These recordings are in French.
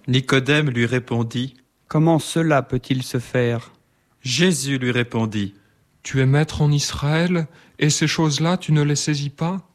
Nicodème lui répondit. Comment cela peut-il se faire? Jésus lui répondit. Tu es maître en Israël, et ces choses-là, tu ne les saisis pas?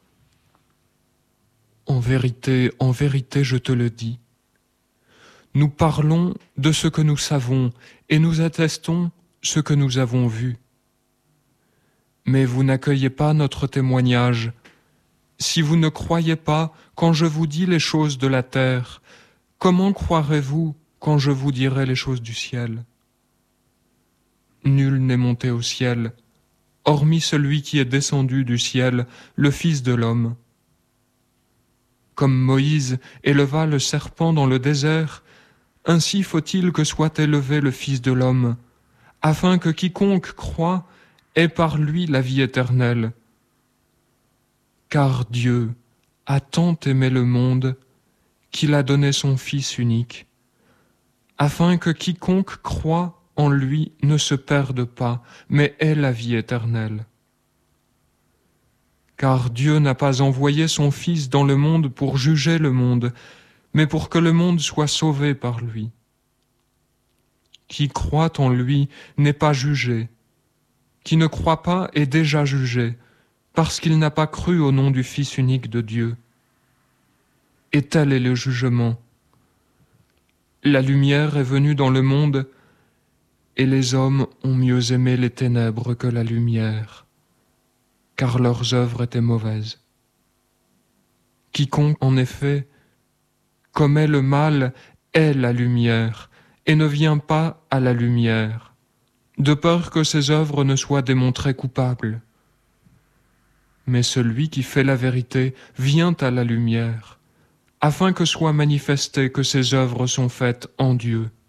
En vérité, je te le dis. Nous parlons de ce que nous savons, et nous attestons ce que nous avons vu. Mais vous n'accueillez pas notre témoignage. Si vous ne croyez pas quand je vous dis les choses de la terre, comment croirez-vous quand je vous dirai les choses du ciel? Nul n'est monté au ciel, hormis celui qui est descendu du ciel, le Fils de l'homme. Comme Moïse éleva le serpent dans le désert, ainsi faut-il que soit élevé le Fils de l'homme, afin que quiconque croit ait par lui la vie éternelle. Car Dieu a tant aimé le monde qu'il a donné son Fils unique, afin que quiconque croit en lui ne se perde pas, mais ait la vie éternelle. Car Dieu n'a pas envoyé son Fils dans le monde pour juger le monde, mais pour que le monde soit sauvé par lui. Qui croit en lui n'est pas jugé. Qui ne croit pas est déjà jugé, parce qu'il n'a pas cru au nom du Fils unique de Dieu. Et tel est le jugement. La lumière est venue dans le monde, et les hommes ont mieux aimé les ténèbres que la lumière, car leurs œuvres étaient mauvaises. Quiconque, en effet, commet le mal est la lumière, et ne vient pas à la lumière, de peur que ses œuvres ne soient démontrées coupables. Mais celui qui fait la vérité vient à la lumière, afin que soit manifesté que ses œuvres sont faites en Dieu.